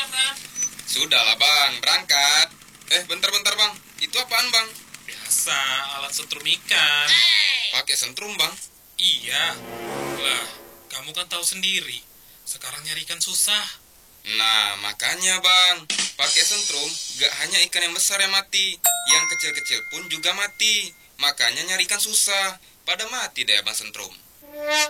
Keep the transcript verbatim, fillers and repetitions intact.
Ran. Sudahlah bang, berangkat. Eh bentar-bentar bang, itu apaan bang? Biasa, alat setrum ikan. Pakai sentrum bang? Iya. Lah, kamu kan tahu sendiri. Sekarang nyari ikan susah. Nah makanya bang, pakai sentrum gak hanya ikan yang besar yang mati, yang kecil-kecil pun juga mati. Makanya nyari ikan susah, pada mati deh bang sentrum.